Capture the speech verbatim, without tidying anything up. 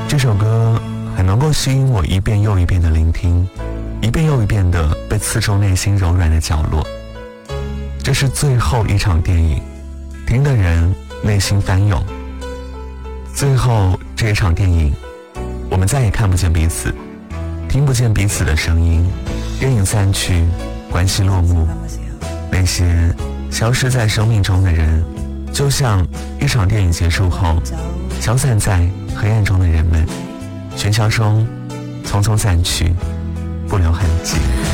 这首歌很能够吸引我一遍又一遍的聆听，一遍又一遍的被刺中内心柔软的角落。这是最后一场电影，听的人内心翻涌。最后这一场电影，我们再也看不见彼此，听不见彼此的声音，电影散去，关系落幕，那些消失在生命中的人，就像一场电影结束后消散在黑暗中的人们，喧嚣中匆匆散去，不留痕迹。